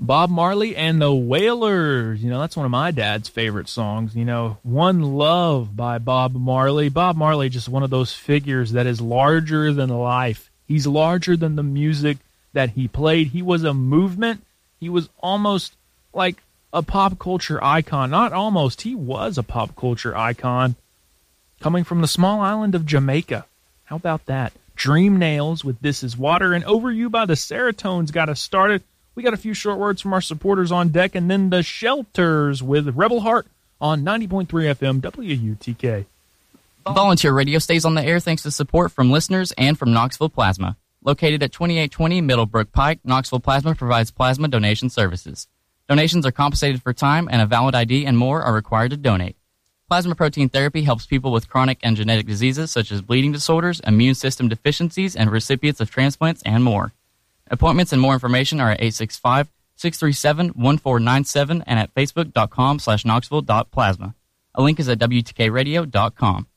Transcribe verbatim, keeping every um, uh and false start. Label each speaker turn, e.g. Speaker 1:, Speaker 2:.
Speaker 1: Bob Marley and the Wailers. You know, that's one of my dad's favorite songs. You know, One Love by Bob Marley. Bob Marley, just one of those figures that is larger than life. He's larger than the music that he played. He was a movement. He was almost like a pop culture icon. Not almost, he was a pop culture icon. Coming from the small island of Jamaica. How about that? Dream Nails with This Is Water, and Over You by the Seratones got us started. We got a few short words from our supporters on deck, and then the Shelters with Rebel Heart on ninety point three F M W U T K.
Speaker 2: Volunteer Radio stays on the air thanks to support from listeners and from Knoxville Plasma. Located at twenty-eight twenty Middlebrook Pike, Knoxville Plasma provides plasma donation services. Donations are compensated for time, and a valid I D and more are required to donate. Plasma protein therapy helps people with chronic and genetic diseases such as bleeding disorders, immune system deficiencies, and recipients of transplants and more. Appointments and more information are at eight six five, six three seven, one four nine seven and at facebook.com slash knoxville.plasma. A link is at W T K radio dot com.